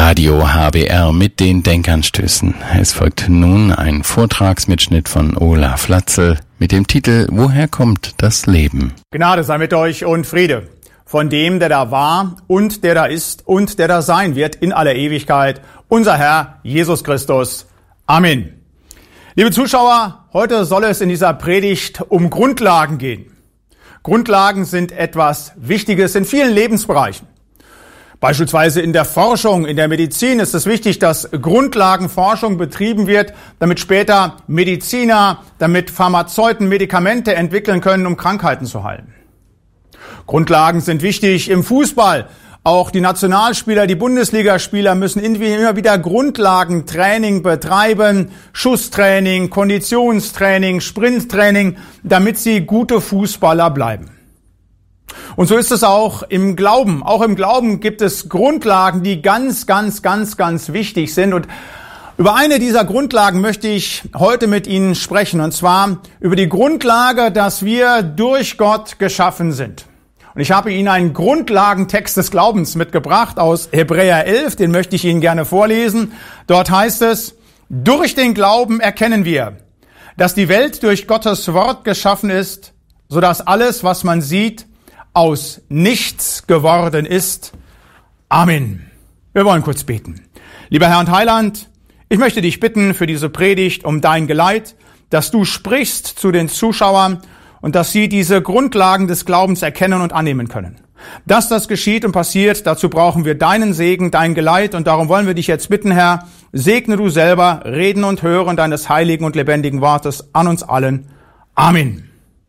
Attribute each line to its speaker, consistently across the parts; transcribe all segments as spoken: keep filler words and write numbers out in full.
Speaker 1: Radio H B R mit den Denkanstößen. Es folgt nun ein Vortragsmitschnitt von Olaf Latzel mit dem Titel Woher kommt das Leben?
Speaker 2: Gnade sei mit euch und Friede von dem, der da war und der da ist und der da sein wird in aller Ewigkeit, unser Herr Jesus Christus. Amen. Liebe Zuschauer, heute soll es in dieser Predigt um Grundlagen gehen. Grundlagen sind etwas Wichtiges in vielen Lebensbereichen. Beispielsweise in der Forschung, in der Medizin ist es wichtig, dass Grundlagenforschung betrieben wird, damit später Mediziner, damit Pharmazeuten Medikamente entwickeln können, um Krankheiten zu heilen. Grundlagen sind wichtig im Fußball. Auch die Nationalspieler, die Bundesligaspieler müssen immer wieder Grundlagentraining betreiben, Schusstraining, Konditionstraining, Sprinttraining, damit sie gute Fußballer bleiben. Und so ist es auch im Glauben. Auch im Glauben gibt es Grundlagen, die ganz, ganz, ganz, ganz wichtig sind. Und über eine dieser Grundlagen möchte ich heute mit Ihnen sprechen. Und zwar über die Grundlage, dass wir durch Gott geschaffen sind. Und ich habe Ihnen einen Grundlagentext des Glaubens mitgebracht aus Hebräer elf. Den möchte ich Ihnen gerne vorlesen. Dort heißt es: Durch den Glauben erkennen wir, dass die Welt durch Gottes Wort geschaffen ist, sodass alles, was man sieht, aus nichts geworden ist. Amen. Wir wollen kurz beten. Lieber Herr und Heiland, ich möchte dich bitten für diese Predigt um dein Geleit, dass du sprichst zu den Zuschauern und dass sie diese Grundlagen des Glaubens erkennen und annehmen können. Dass das geschieht und passiert, dazu brauchen wir deinen Segen, dein Geleit, und darum wollen wir dich jetzt bitten, Herr, segne du selber Reden und Hören deines heiligen und lebendigen Wortes an uns allen. Amen.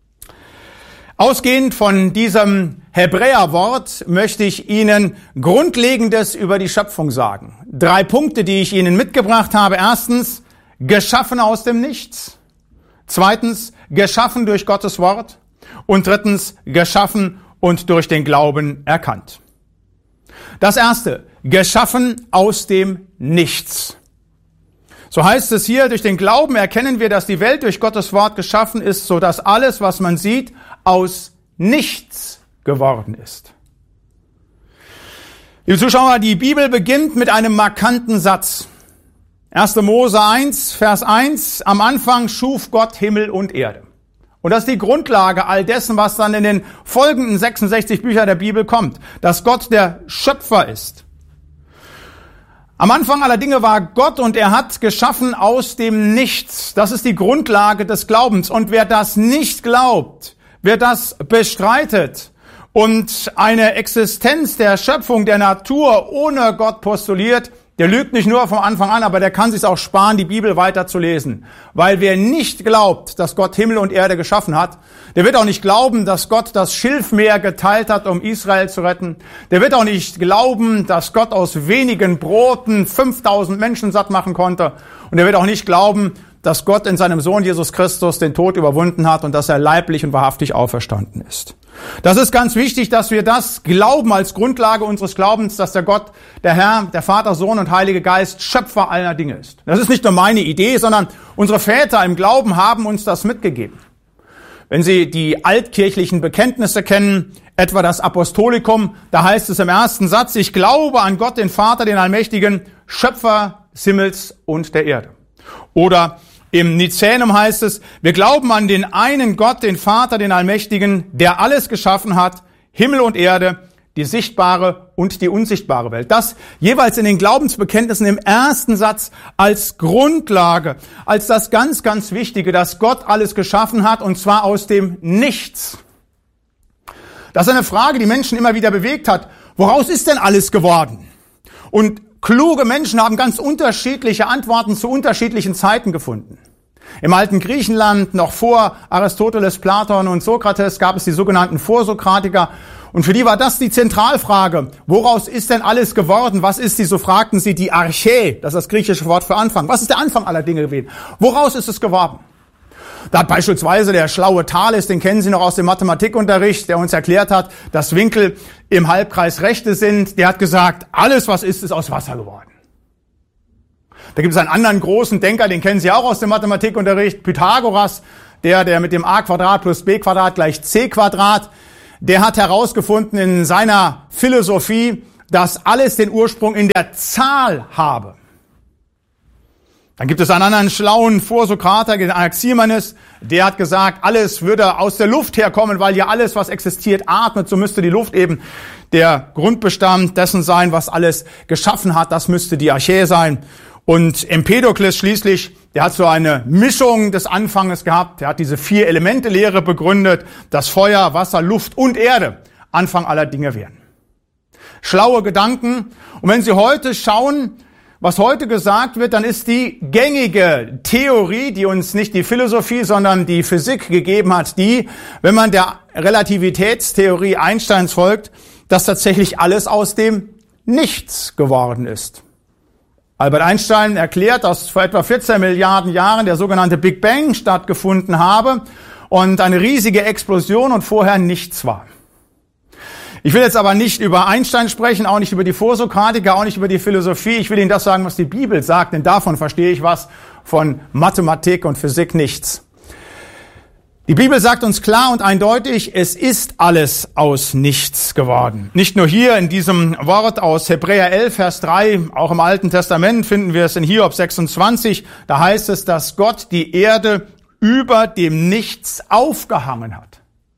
Speaker 2: Ausgehend von diesem Hebräerwort möchte ich Ihnen Grundlegendes über die Schöpfung sagen. Drei Punkte, die ich Ihnen mitgebracht habe. Erstens, geschaffen aus dem Nichts. Zweitens, geschaffen durch Gottes Wort. Und drittens, geschaffen und durch den Glauben erkannt. Das erste, geschaffen aus dem Nichts. So heißt es hier, durch den Glauben erkennen wir, dass die Welt durch Gottes Wort geschaffen ist, so dass alles, was man sieht, aus nichts geworden ist. Liebe Zuschauer, die Bibel beginnt mit einem markanten Satz. erster Mose eins, Vers eins, am Anfang schuf Gott Himmel und Erde. Und das ist die Grundlage all dessen, was dann in den folgenden sechsundsechzig Büchern der Bibel kommt, dass Gott der Schöpfer ist. Am Anfang aller Dinge war Gott und er hat geschaffen aus dem Nichts. Das ist die Grundlage des Glaubens. Und wer das nicht glaubt, wer das bestreitet und eine Existenz der Schöpfung, der Natur ohne Gott postuliert, der lügt nicht nur vom Anfang an, aber der kann sich auch sparen, die Bibel weiter zu lesen. Weil wer nicht glaubt, dass Gott Himmel und Erde geschaffen hat, der wird auch nicht glauben, dass Gott das Schilfmeer geteilt hat, um Israel zu retten. Der wird auch nicht glauben, dass Gott aus wenigen Broten fünftausend Menschen satt machen konnte. Und er wird auch nicht glauben, dass Gott in seinem Sohn Jesus Christus den Tod überwunden hat und dass er leiblich und wahrhaftig auferstanden ist. Das ist ganz wichtig, dass wir das glauben als Grundlage unseres Glaubens, dass der Gott, der Herr, der Vater, Sohn und Heilige Geist Schöpfer aller Dinge ist. Das ist nicht nur meine Idee, sondern unsere Väter im Glauben haben uns das mitgegeben. Wenn Sie die altkirchlichen Bekenntnisse kennen, etwa das Apostolikum, da heißt es im ersten Satz: Ich glaube an Gott, den Vater, den Allmächtigen, Schöpfer des Himmels und der Erde. Oder im Nizänum heißt es: Wir glauben an den einen Gott, den Vater, den Allmächtigen, der alles geschaffen hat, Himmel und Erde, die sichtbare und die unsichtbare Welt. Das jeweils in den Glaubensbekenntnissen im ersten Satz als Grundlage, als das ganz, ganz Wichtige, dass Gott alles geschaffen hat, und zwar aus dem Nichts. Das ist eine Frage, die Menschen immer wieder bewegt hat. Woraus ist denn alles geworden? Und kluge Menschen haben ganz unterschiedliche Antworten zu unterschiedlichen Zeiten gefunden. Im alten Griechenland, noch vor Aristoteles, Platon und Sokrates, gab es die sogenannten Vorsokratiker. Und für die war das die Zentralfrage. Woraus ist denn alles geworden? Was ist die, so fragten sie, die Arche, das ist das griechische Wort für Anfang. Was ist der Anfang aller Dinge gewesen? Woraus ist es geworden? Da hat beispielsweise der schlaue Thales, den kennen Sie noch aus dem Mathematikunterricht, der uns erklärt hat, dass Winkel im Halbkreis Rechte sind. Der hat gesagt, alles was ist, ist aus Wasser geworden. Da gibt es einen anderen großen Denker, den kennen Sie auch aus dem Mathematikunterricht, Pythagoras, der, der mit dem a Quadrat plus b Quadrat gleich c Quadrat, der hat herausgefunden in seiner Philosophie, dass alles den Ursprung in der Zahl habe. Dann gibt es einen anderen schlauen Vorsokrater, den Anaximenes, der hat gesagt, alles würde aus der Luft herkommen, weil ja alles, was existiert, atmet. So müsste die Luft eben der Grundbestand dessen sein, was alles geschaffen hat. Das müsste die Archä sein. Und Empedokles schließlich, der hat so eine Mischung des Anfanges gehabt. Der hat diese Vier-Elemente-Lehre begründet, dass Feuer, Wasser, Luft und Erde Anfang aller Dinge wären. Schlaue Gedanken. Und wenn Sie heute schauen, was heute gesagt wird, dann ist die gängige Theorie, die uns nicht die Philosophie, sondern die Physik gegeben hat, die, wenn man der Relativitätstheorie Einsteins folgt, dass tatsächlich alles aus dem Nichts geworden ist. Albert Einstein erklärt, dass vor etwa vierzehn Milliarden Jahren der sogenannte Big Bang stattgefunden habe und eine riesige Explosion und vorher nichts war. Ich will jetzt aber nicht über Einstein sprechen, auch nicht über die Vorsokratiker, auch nicht über die Philosophie. Ich will Ihnen das sagen, was die Bibel sagt, denn davon verstehe ich was, von Mathematik und Physik nichts. Die Bibel sagt uns klar und eindeutig, es ist alles aus nichts geworden. Nicht nur hier in diesem Wort aus Hebräer elf, Vers drei, auch im Alten Testament finden wir es in Hiob sechsundzwanzig. Da heißt es, dass Gott die Erde über dem Nichts aufgehangen hat.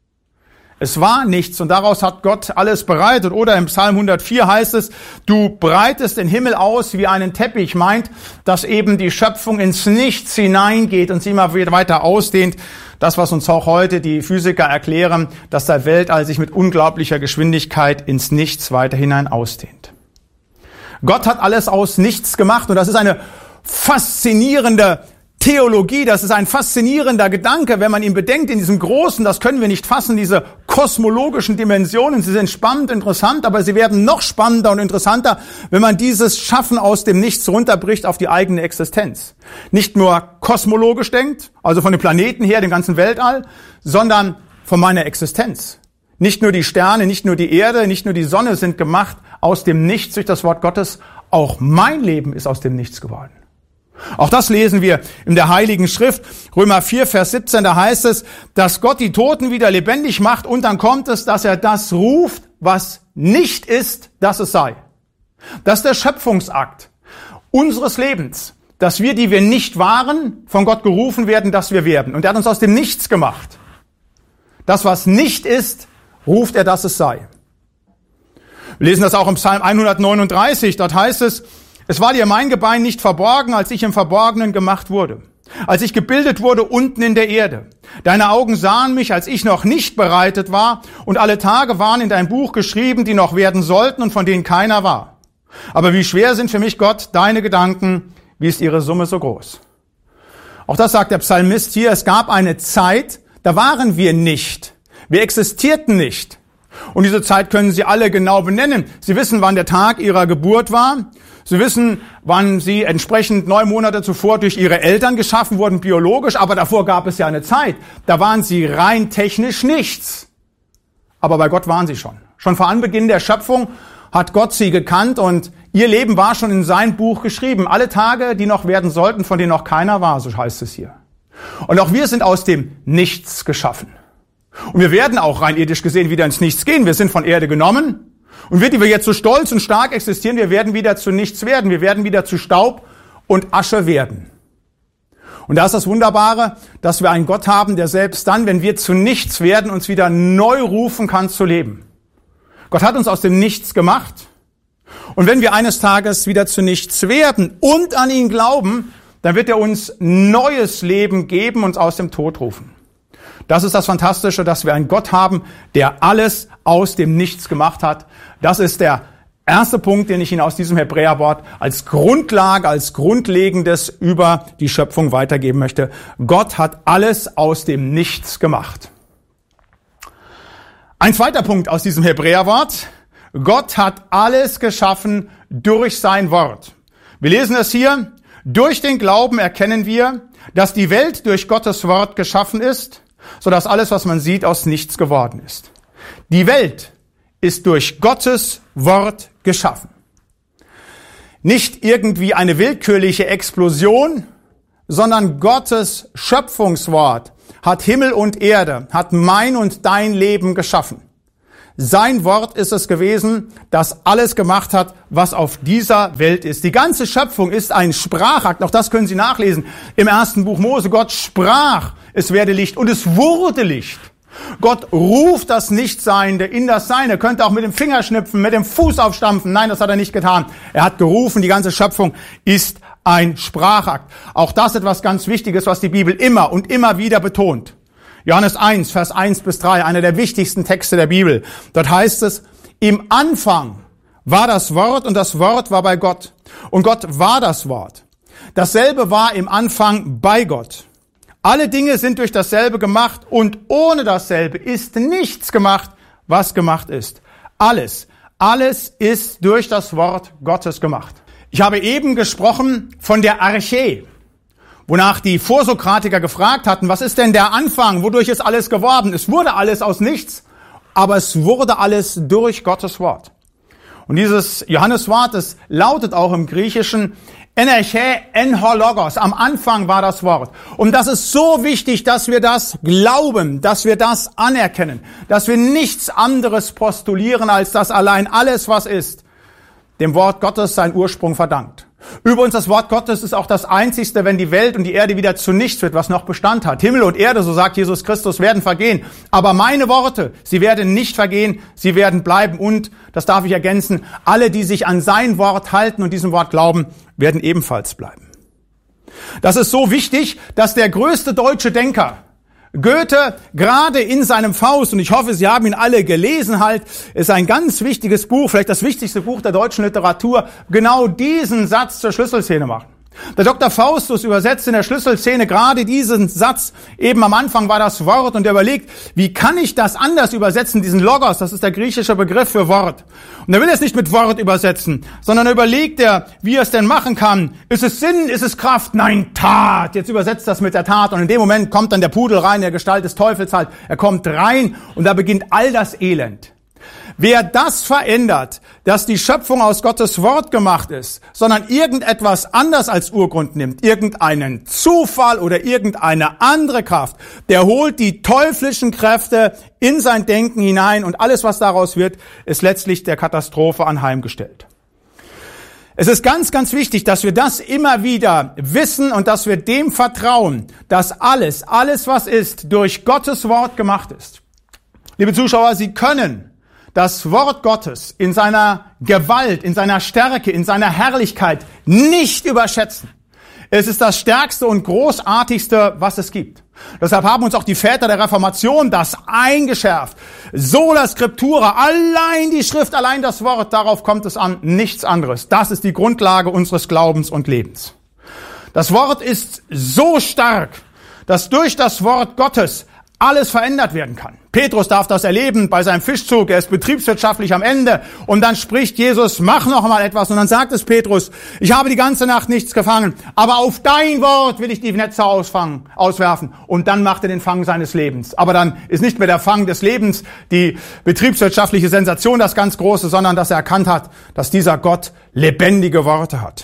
Speaker 2: Es war nichts und daraus hat Gott alles bereitet. Oder im Psalm hundertvier heißt es, du breitest den Himmel aus wie einen Teppich. Meint, dass eben die Schöpfung ins Nichts hineingeht und sie immer weiter ausdehnt. Das, was uns auch heute die Physiker erklären, dass der Weltall sich mit unglaublicher Geschwindigkeit ins Nichts weiter hinein ausdehnt. Gott hat alles aus nichts gemacht und das ist eine faszinierende Theologie, das ist ein faszinierender Gedanke, wenn man ihn bedenkt in diesem großen, das können wir nicht fassen, diese kosmologischen Dimensionen. Sie sind spannend, interessant, aber sie werden noch spannender und interessanter, wenn man dieses Schaffen aus dem Nichts runterbricht auf die eigene Existenz. Nicht nur kosmologisch denkt, also von den Planeten her, dem ganzen Weltall, sondern von meiner Existenz. Nicht nur die Sterne, nicht nur die Erde, nicht nur die Sonne sind gemacht aus dem Nichts durch das Wort Gottes, auch mein Leben ist aus dem Nichts geworden. Auch das lesen wir in der Heiligen Schrift. Römer vier, Vers siebzehn, da heißt es, dass Gott die Toten wieder lebendig macht und dann kommt es, dass er das ruft, was nicht ist, dass es sei. Das ist der Schöpfungsakt unseres Lebens, dass wir, die wir nicht waren, von Gott gerufen werden, dass wir werden. Und er hat uns aus dem Nichts gemacht. Das, was nicht ist, ruft er, dass es sei. Wir lesen das auch im Psalm hundertneununddreißig, dort heißt es, es war dir mein Gebein nicht verborgen, als ich im Verborgenen gemacht wurde, als ich gebildet wurde unten in der Erde. Deine Augen sahen mich, als ich noch nicht bereitet war, und alle Tage waren in dein Buch geschrieben, die noch werden sollten und von denen keiner war. Aber wie schwer sind für mich, Gott, deine Gedanken, wie ist ihre Summe so groß? Auch das sagt der Psalmist hier, es gab eine Zeit, da waren wir nicht. Wir existierten nicht. Und diese Zeit können Sie alle genau benennen. Sie wissen, wann der Tag Ihrer Geburt war. Sie wissen, wann Sie entsprechend neun Monate zuvor durch Ihre Eltern geschaffen wurden, biologisch. Aber davor gab es ja eine Zeit. Da waren Sie rein technisch nichts. Aber bei Gott waren Sie schon. Schon vor Anbeginn der Schöpfung hat Gott Sie gekannt und Ihr Leben war schon in sein Buch geschrieben. Alle Tage, die noch werden sollten, von denen noch keiner war, so heißt es hier. Und auch wir sind aus dem Nichts geschaffen. Und wir werden auch rein irdisch gesehen wieder ins Nichts gehen. Wir sind von Erde genommen. Und wir, die wir jetzt so stolz und stark existieren, wir werden wieder zu nichts werden. Wir werden wieder zu Staub und Asche werden. Und da ist das Wunderbare, dass wir einen Gott haben, der selbst dann, wenn wir zu nichts werden, uns wieder neu rufen kann zu leben. Gott hat uns aus dem Nichts gemacht. Und wenn wir eines Tages wieder zu nichts werden und an ihn glauben, dann wird er uns neues Leben geben, uns aus dem Tod rufen. Das ist das Fantastische, dass wir einen Gott haben, der alles aus dem Nichts gemacht hat. Das ist der erste Punkt, den ich Ihnen aus diesem Hebräerwort als Grundlage, als Grundlegendes über die Schöpfung weitergeben möchte. Gott hat alles aus dem Nichts gemacht. Ein zweiter Punkt aus diesem Hebräerwort. Gott hat alles geschaffen durch sein Wort. Wir lesen es hier. Durch den Glauben erkennen wir, dass die Welt durch Gottes Wort geschaffen ist, sodass alles, was man sieht, aus nichts geworden ist. Die Welt ist durch Gottes Wort geschaffen. Nicht irgendwie eine willkürliche Explosion, sondern Gottes Schöpfungswort hat Himmel und Erde, hat mein und dein Leben geschaffen. sein Wort ist es gewesen, das alles gemacht hat, was auf dieser Welt ist. Die ganze Schöpfung ist ein Sprachakt. Auch das können Sie nachlesen im ersten Buch Mose. Gott sprach, es werde Licht, und es wurde Licht. Gott ruft das Nichtseiende in das Seine. Er könnte auch mit dem Finger schnipfen, mit dem Fuß aufstampfen. Nein, das hat er nicht getan. Er hat gerufen. Die ganze Schöpfung ist ein Sprachakt. Auch das etwas ganz Wichtiges, was die Bibel immer und immer wieder betont. Johannes eins, Vers eins bis drei, einer der wichtigsten Texte der Bibel. Dort heißt es, im Anfang war das Wort und das Wort war bei Gott. Und Gott war das Wort. Dasselbe war im Anfang bei Gott. Alle Dinge sind durch dasselbe gemacht und ohne dasselbe ist nichts gemacht, was gemacht ist. Alles, alles ist durch das Wort Gottes gemacht. Ich habe eben gesprochen von der Arche, wonach die Vorsokratiker gefragt hatten, was ist denn der Anfang, wodurch ist alles geworden? Es wurde alles aus nichts, aber es wurde alles durch Gottes Wort. Und dieses Johanneswort, das lautet auch im Griechischen Enerche en ho logos. Am Anfang war das Wort. Und das ist so wichtig, dass wir das glauben, dass wir das anerkennen, dass wir nichts anderes postulieren, als dass allein alles, was ist, dem Wort Gottes seinen Ursprung verdankt. Übrigens, das Wort Gottes ist auch das Einzigste, wenn die Welt und die Erde wieder zu nichts wird, was noch Bestand hat. Himmel und Erde, so sagt Jesus Christus, werden vergehen. Aber meine Worte, sie werden nicht vergehen, sie werden bleiben. Und, das darf ich ergänzen, alle, die sich an sein Wort halten und diesem Wort glauben, werden ebenfalls bleiben. Das ist so wichtig, dass der größte deutsche Denker, Goethe, gerade in seinem Faust, und ich hoffe, Sie haben ihn alle gelesen halt, ist ein ganz wichtiges Buch, vielleicht das wichtigste Buch der deutschen Literatur, genau diesen Satz zur Schlüsselszene macht. Der Doktor Faustus übersetzt in der Schlüsselszene gerade diesen Satz, eben am Anfang war das Wort, und er überlegt, wie kann ich das anders übersetzen, diesen Logos, das ist der griechische Begriff für Wort. Und er will es nicht mit Wort übersetzen, sondern er überlegt er, wie er es denn machen kann. Ist es Sinn, ist es Kraft? Nein, Tat. Jetzt übersetzt das mit der Tat, und in dem Moment kommt dann der Pudel rein, in der Gestalt des Teufels halt. Er kommt rein, und da beginnt all das Elend. Wer das verändert, dass die Schöpfung aus Gottes Wort gemacht ist, sondern irgendetwas anders als Urgrund nimmt, irgendeinen Zufall oder irgendeine andere Kraft, der holt die teuflischen Kräfte in sein Denken hinein, und alles, was daraus wird, ist letztlich der Katastrophe anheimgestellt. Es ist ganz, ganz wichtig, dass wir das immer wieder wissen und dass wir dem vertrauen, dass alles, alles, was ist, durch Gottes Wort gemacht ist. Liebe Zuschauer, Sie können das Wort Gottes in seiner Gewalt, in seiner Stärke, in seiner Herrlichkeit nicht überschätzen. Es ist das Stärkste und Großartigste, was es gibt. Deshalb haben uns auch die Väter der Reformation das eingeschärft. Sola Scriptura, allein die Schrift, allein das Wort, darauf kommt es an, nichts anderes. Das ist die Grundlage unseres Glaubens und Lebens. Das Wort ist so stark, dass durch das Wort Gottes alles verändert werden kann. Petrus darf das erleben bei seinem Fischzug. Er ist betriebswirtschaftlich am Ende. Und dann spricht Jesus, mach noch mal etwas. Und dann sagt es Petrus, ich habe die ganze Nacht nichts gefangen, aber auf dein Wort will ich die Netze ausfangen, auswerfen. Und dann macht er den Fang seines Lebens. Aber dann ist nicht mehr der Fang des Lebens die betriebswirtschaftliche Sensation, das ganz Große, sondern dass er erkannt hat, dass dieser Gott lebendige Worte hat.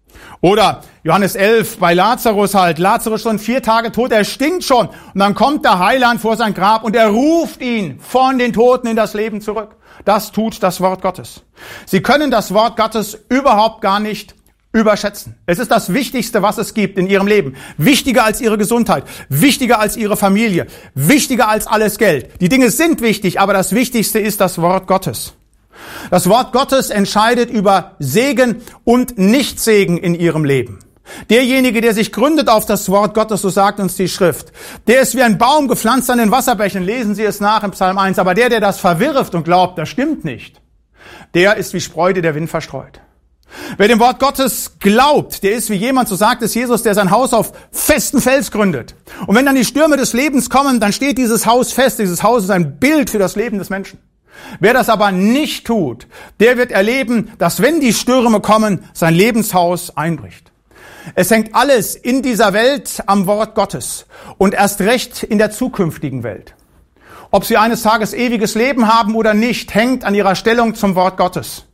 Speaker 2: Oder Johannes elf bei Lazarus halt. Lazarus schon vier Tage tot, er stinkt schon. Und dann kommt der Heiland vor sein Grab und er ruft ihn von den Toten in das Leben zurück. Das tut das Wort Gottes. Sie können das Wort Gottes überhaupt gar nicht überschätzen. Es ist das Wichtigste, was es gibt in Ihrem Leben. Wichtiger als Ihre Gesundheit, wichtiger als Ihre Familie, wichtiger als alles Geld. Die Dinge sind wichtig, aber das Wichtigste ist das Wort Gottes. Das Wort Gottes entscheidet über Segen und Nichtsegen in ihrem Leben. Derjenige, der sich gründet auf das Wort Gottes, so sagt uns die Schrift, der ist wie ein Baum gepflanzt an den Wasserbächen, lesen Sie es nach im Psalm eins, aber der, der das verwirft und glaubt, das stimmt nicht, der ist wie Spreu, der Wind verstreut. Wer dem Wort Gottes glaubt, der ist wie jemand, so sagt es Jesus, der sein Haus auf festen Fels gründet. Und wenn dann die Stürme des Lebens kommen, dann steht dieses Haus fest. Dieses Haus ist ein Bild für das Leben des Menschen. Wer das aber nicht tut, der wird erleben, dass wenn die Stürme kommen, sein Lebenshaus einbricht. Es hängt alles in dieser Welt am Wort Gottes und erst recht in der zukünftigen Welt. Ob Sie eines Tages ewiges Leben haben oder nicht, hängt an Ihrer Stellung zum Wort Gottes.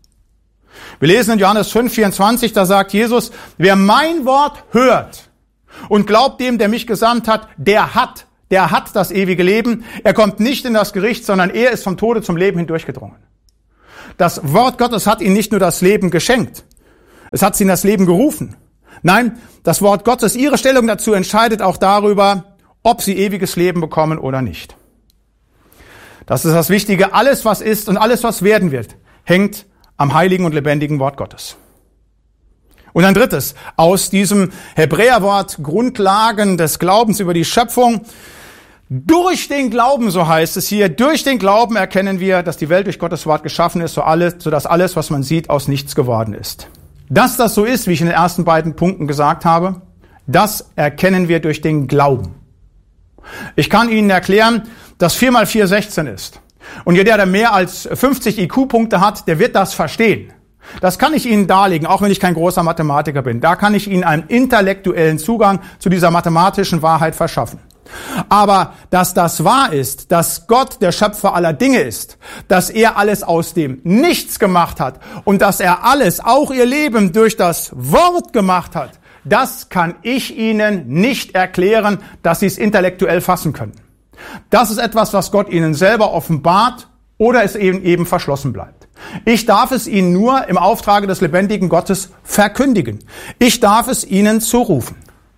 Speaker 2: Wir lesen in Johannes fünf, vierundzwanzig, da sagt Jesus, wer mein Wort hört und glaubt dem, der mich gesandt hat, der hat der hat das ewige Leben. Er kommt nicht in das Gericht, sondern er ist vom Tode zum Leben hindurchgedrungen. Das Wort Gottes hat ihm nicht nur das Leben geschenkt, es hat ihm das Leben gerufen. Nein, das Wort Gottes, ihre Stellung dazu entscheidet auch darüber, ob sie ewiges Leben bekommen oder nicht. Das ist das Wichtige. Alles, was ist und alles, was werden wird, hängt am heiligen und lebendigen Wort Gottes. Und ein drittes, aus diesem Hebräerwort Grundlagen des Glaubens über die Schöpfung. Durch den Glauben, so heißt es hier, durch den Glauben erkennen wir, dass die Welt durch Gottes Wort geschaffen ist, so alles, sodass alles, was man sieht, aus nichts geworden ist. Dass das so ist, wie ich in den ersten beiden Punkten gesagt habe, das erkennen wir durch den Glauben. Ich kann Ihnen erklären, dass vier mal vier sechzehn ist. Und jeder, der mehr als fünfzig I Q-Punkte hat, der wird das verstehen. Das kann ich Ihnen darlegen, auch wenn ich kein großer Mathematiker bin. Da kann ich Ihnen einen intellektuellen Zugang zu dieser mathematischen Wahrheit verschaffen. Aber dass das wahr ist, dass Gott der Schöpfer aller Dinge ist, dass er alles aus dem Nichts gemacht hat und dass er alles, auch ihr Leben, durch das Wort gemacht hat, das kann ich Ihnen nicht erklären, dass Sie es intellektuell fassen können. Das ist etwas, was Gott Ihnen selber offenbart oder es eben eben verschlossen bleibt. Ich darf es Ihnen nur im Auftrage des lebendigen Gottes verkündigen. Ich darf es Ihnen zurufen.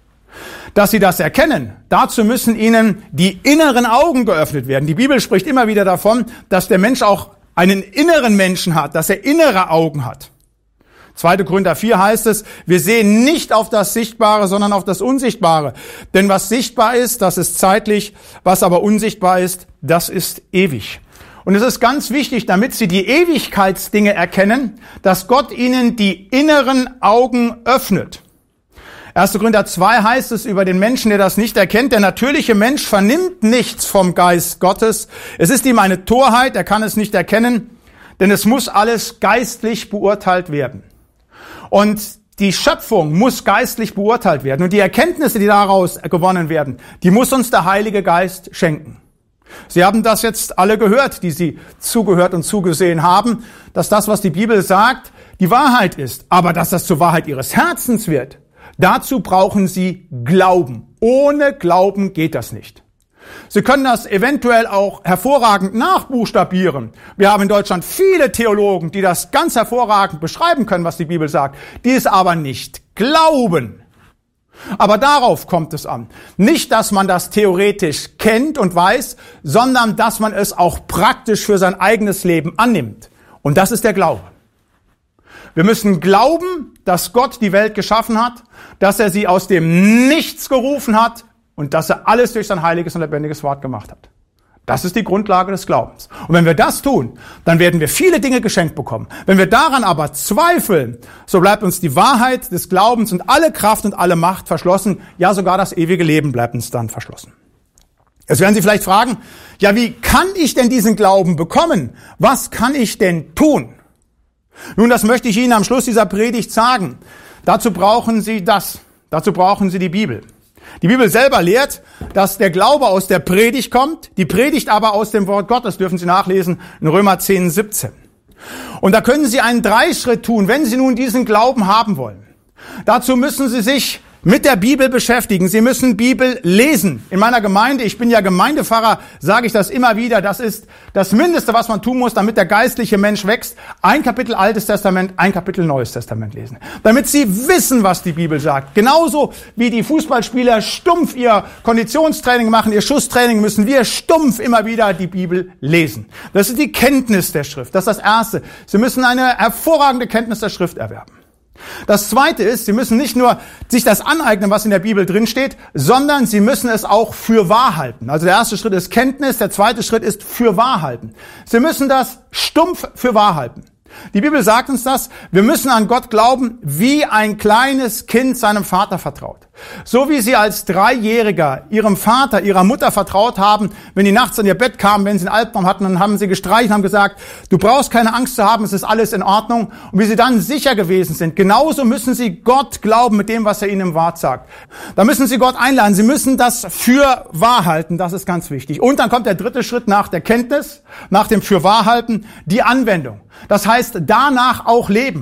Speaker 2: Dass Sie das erkennen, dazu müssen Ihnen die inneren Augen geöffnet werden. Die Bibel spricht immer wieder davon, dass der Mensch auch einen inneren Menschen hat, dass er innere Augen hat. zweiter Korinther vier heißt es, wir sehen nicht auf das Sichtbare, sondern auf das Unsichtbare. Denn was sichtbar ist, das ist zeitlich, was aber unsichtbar ist, das ist ewig. Und es ist ganz wichtig, damit Sie die Ewigkeitsdinge erkennen, dass Gott Ihnen die inneren Augen öffnet. erster Korinther zwei heißt es über den Menschen, der das nicht erkennt, der natürliche Mensch vernimmt nichts vom Geist Gottes. Es ist ihm eine Torheit, er kann es nicht erkennen, denn es muss alles geistlich beurteilt werden. Und die Schöpfung muss geistlich beurteilt werden. Und die Erkenntnisse, die daraus gewonnen werden, die muss uns der Heilige Geist schenken. Sie haben das jetzt alle gehört, die Sie zugehört und zugesehen haben, dass das, was die Bibel sagt, die Wahrheit ist. Aber dass das zur Wahrheit Ihres Herzens wird, dazu brauchen Sie Glauben. Ohne Glauben geht das nicht. Sie können das eventuell auch hervorragend nachbuchstabieren. Wir haben in Deutschland viele Theologen, die das ganz hervorragend beschreiben können, was die Bibel sagt, die es aber nicht glauben. Aber darauf kommt es an. Nicht, dass man das theoretisch kennt und weiß, sondern dass man es auch praktisch für sein eigenes Leben annimmt. Und das ist der Glaube. Wir müssen glauben, dass Gott die Welt geschaffen hat, dass er sie aus dem Nichts gerufen hat und dass er alles durch sein heiliges und lebendiges Wort gemacht hat. Das ist die Grundlage des Glaubens. Und wenn wir das tun, dann werden wir viele Dinge geschenkt bekommen. Wenn wir daran aber zweifeln, so bleibt uns die Wahrheit des Glaubens und alle Kraft und alle Macht verschlossen. Ja, sogar das ewige Leben bleibt uns dann verschlossen. Jetzt werden Sie vielleicht fragen, ja, wie kann ich denn diesen Glauben bekommen? Was kann ich denn tun? Nun, das möchte ich Ihnen am Schluss dieser Predigt sagen. Dazu brauchen Sie das. Dazu brauchen Sie die Bibel. Die Bibel selber lehrt, dass der Glaube aus der Predigt kommt, die Predigt aber aus dem Wort Gottes, dürfen Sie nachlesen in Römer zehn, siebzehn. Und da können Sie einen Dreischritt tun, wenn Sie nun diesen Glauben haben wollen. Dazu müssen Sie sich mit der Bibel beschäftigen. Sie müssen Bibel lesen. In meiner Gemeinde, ich bin ja Gemeindepfarrer, sage ich das immer wieder, das ist das Mindeste, was man tun muss, damit der geistliche Mensch wächst. Ein Kapitel Altes Testament, ein Kapitel Neues Testament lesen. Damit Sie wissen, was die Bibel sagt. Genauso wie die Fußballspieler stumpf ihr Konditionstraining machen, ihr Schusstraining, müssen wir stumpf immer wieder die Bibel lesen. Das ist die Kenntnis der Schrift. Das ist das Erste. Sie müssen eine hervorragende Kenntnis der Schrift erwerben. Das Zweite ist, Sie müssen nicht nur sich das aneignen, was in der Bibel drin steht, sondern Sie müssen es auch für wahr halten. Also der erste Schritt ist Kenntnis, der zweite Schritt ist für wahr halten. Sie müssen das stumpf für wahr halten. Die Bibel sagt uns das, wir müssen an Gott glauben, wie ein kleines Kind seinem Vater vertraut. So wie Sie als Dreijähriger Ihrem Vater, Ihrer Mutter vertraut haben, wenn die nachts in Ihr Bett kamen, wenn Sie einen Albtraum hatten, dann haben Sie gestreichelt und haben gesagt, du brauchst keine Angst zu haben, es ist alles in Ordnung. Und wie Sie dann sicher gewesen sind, genauso müssen Sie Gott glauben mit dem, was er Ihnen im Wort sagt. Da müssen Sie Gott einladen, Sie müssen das für wahr halten, das ist ganz wichtig. Und dann kommt der dritte Schritt nach der Kenntnis, nach dem für wahr halten, die Anwendung. Das heißt, danach auch leben.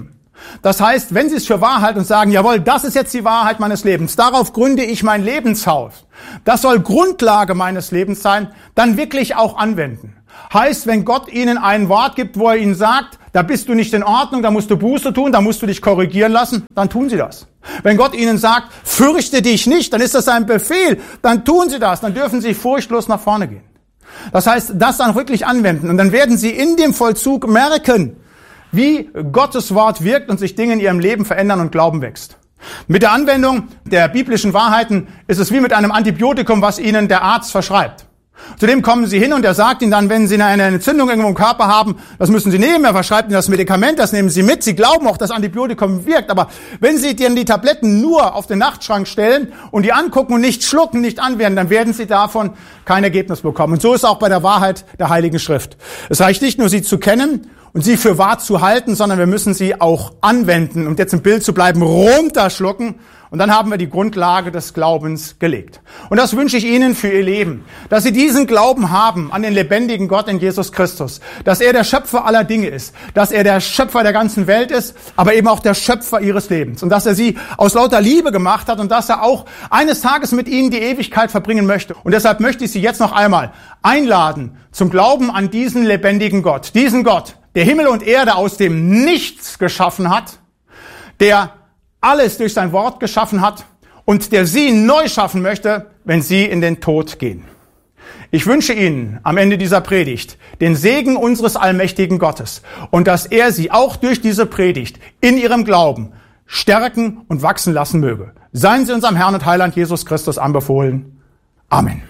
Speaker 2: Das heißt, wenn Sie es für wahr halten und sagen, jawohl, das ist jetzt die Wahrheit meines Lebens, darauf gründe ich mein Lebenshaus, das soll Grundlage meines Lebens sein, dann wirklich auch anwenden. Heißt, wenn Gott Ihnen ein Wort gibt, wo er Ihnen sagt, da bist du nicht in Ordnung, da musst du Buße tun, da musst du dich korrigieren lassen, dann tun Sie das. Wenn Gott Ihnen sagt, fürchte dich nicht, dann ist das ein Befehl, dann tun Sie das, dann dürfen Sie furchtlos nach vorne gehen. Das heißt, das dann wirklich anwenden und dann werden Sie in dem Vollzug merken, wie Gottes Wort wirkt und sich Dinge in Ihrem Leben verändern und Glauben wächst. Mit der Anwendung der biblischen Wahrheiten ist es wie mit einem Antibiotikum, was Ihnen der Arzt verschreibt. Zudem kommen Sie hin und er sagt Ihnen dann, wenn Sie eine Entzündung irgendwo im Körper haben, das müssen Sie nehmen. Er verschreibt Ihnen das Medikament, das nehmen Sie mit. Sie glauben auch, dass Antibiotikum wirkt. Aber wenn Sie dann die Tabletten nur auf den Nachtschrank stellen und die angucken und nicht schlucken, nicht anwenden, dann werden Sie davon kein Ergebnis bekommen. Und so ist auch bei der Wahrheit der Heiligen Schrift. Es reicht nicht nur, sie zu kennen und sie für wahr zu halten, sondern wir müssen sie auch anwenden. Um jetzt im Bild zu bleiben, runterschlucken. Und dann haben wir die Grundlage des Glaubens gelegt. Und das wünsche ich Ihnen für Ihr Leben, dass Sie diesen Glauben haben an den lebendigen Gott in Jesus Christus, dass er der Schöpfer aller Dinge ist, dass er der Schöpfer der ganzen Welt ist, aber eben auch der Schöpfer Ihres Lebens und dass er Sie aus lauter Liebe gemacht hat und dass er auch eines Tages mit Ihnen die Ewigkeit verbringen möchte. Und deshalb möchte ich Sie jetzt noch einmal einladen zum Glauben an diesen lebendigen Gott, diesen Gott, der Himmel und Erde aus dem Nichts geschaffen hat, der alles durch sein Wort geschaffen hat und der Sie neu schaffen möchte, wenn Sie in den Tod gehen. Ich wünsche Ihnen am Ende dieser Predigt den Segen unseres allmächtigen Gottes und dass er Sie auch durch diese Predigt in Ihrem Glauben stärken und wachsen lassen möge. Seien Sie unserem Herrn und Heiland Jesus Christus anbefohlen. Amen.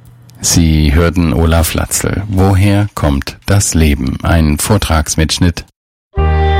Speaker 1: Sie hörten Olaf Flatzel. Woher kommt das Leben? Ein Vortragsmitschnitt